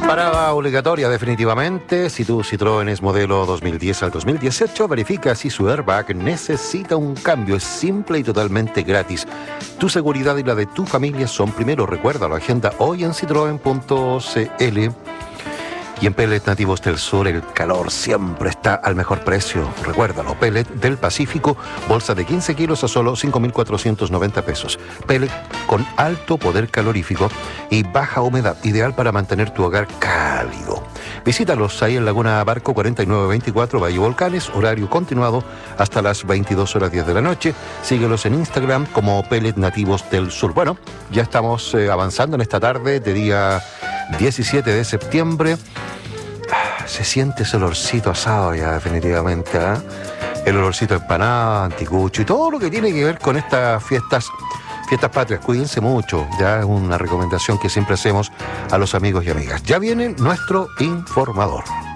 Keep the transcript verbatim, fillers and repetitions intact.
Parada obligatoria definitivamente. Si tu Citroën es modelo dos mil diez al dos mil dieciocho, verifica si su airbag necesita un cambio. Es simple y totalmente gratis. Tu seguridad y la de tu familia son primero. Recuerda la agenda hoy en citroen punto cl. Y en Pellet Nativos del Sur el calor siempre está al mejor precio. Recuérdalo, Pellet del Pacífico, bolsa de quince kilos a solo cinco mil cuatrocientos noventa pesos. Pellet con alto poder calorífico y baja humedad, ideal para mantener tu hogar cálido. Visítalos ahí en Laguna Barco cuarenta y nueve veinticuatro, Valle Volcanes, horario continuado hasta las veintidós horas diez de la noche. Síguelos en Instagram como Pellet Nativos del Sur. Bueno, ya estamos eh, avanzando en esta tarde de día diecisiete de septiembre. Se siente ese olorcito asado ya definitivamente, ¿eh? El olorcito de empanada, anticucho y todo lo que tiene que ver con estas fiestas, fiestas patrias. Cuídense mucho, ya es una recomendación que siempre hacemos a los amigos y amigas. Ya viene nuestro informador.